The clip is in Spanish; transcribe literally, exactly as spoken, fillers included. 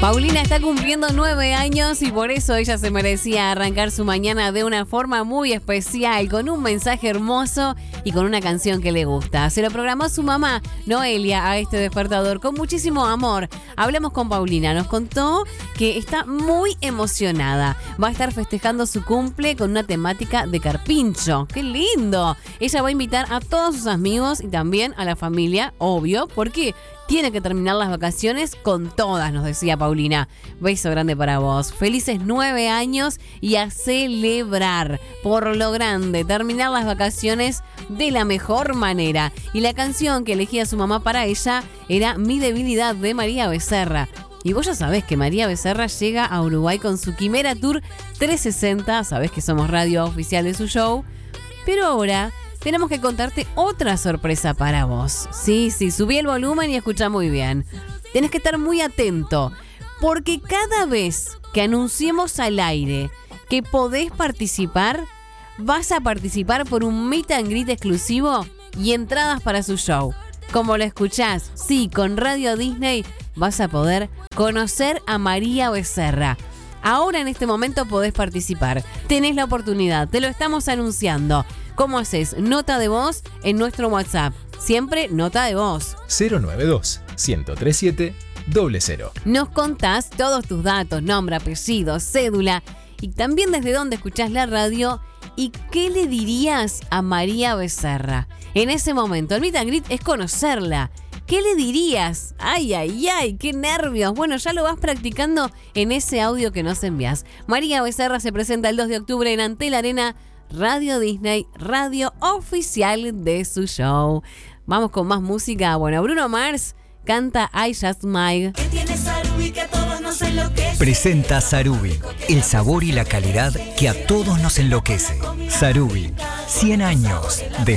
Paulina está cumpliendo nueve años y por eso ella se merecía arrancar su mañana de una forma muy especial, con un mensaje hermoso y con una canción que le gusta. Se lo programó su mamá, Noelia, a este despertador con muchísimo amor. Hablamos con Paulina, nos contó que está muy emocionada. Va a estar festejando su cumple con una temática de carpincho. ¡Qué lindo! Ella va a invitar a todos sus amigos y también a la familia, obvio, porque tiene que terminar las vacaciones con todas, nos decía Paulina. Beso grande para vos. Felices nueve años y a celebrar por lo grande. Terminar las vacaciones de la mejor manera. Y la canción que elegía su mamá para ella era Mi debilidad de María Becerra. Y vos ya sabés que María Becerra llega a Uruguay con su Quimera Tour trescientos sesenta. Sabés que somos radio oficial de su show. Pero ahora tenemos que contarte otra sorpresa para vos. Sí, sí, subí el volumen y escuchá muy bien. Tenés que estar muy atento, porque cada vez que anunciemos al aire que podés participar, vas a participar por un meet and greet exclusivo y entradas para su show. Como lo escuchás, sí, con Radio Disney vas a poder conocer a María Becerra. Ahora en este momento podés participar. Tenés la oportunidad, te lo estamos anunciando. ¿Cómo haces? Nota de voz en nuestro WhatsApp. Siempre nota de voz. cero nueve dos, uno cero tres siete, cero cero. Nos contás todos tus datos, nombre, apellido, cédula y también desde dónde escuchás la radio y qué le dirías a María Becerra. En ese momento, el meet and greet es conocerla. ¿Qué le dirías? Ay, ay, ay, qué nervios. Bueno, ya lo vas practicando en ese audio que nos envías. María Becerra se presenta el dos de octubre en Antel Arena, Radio Disney, radio oficial de su show. Vamos con más música. Bueno, Bruno Mars canta I Just Smile. Que tiene Sarubi que a todos nos enloquece. Presenta Sarubi, el sabor y la calidad que a todos nos enloquece. Sarubi, cien años de